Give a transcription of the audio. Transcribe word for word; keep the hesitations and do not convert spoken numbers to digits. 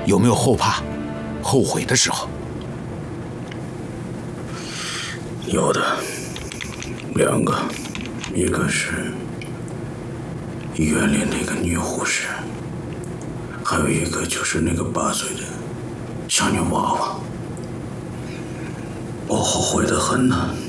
有没有后怕、后悔的时候？ 有的，两个，一个是医院里那个女护士，还有一个就是那个八岁的小女娃娃。我后悔的很呢。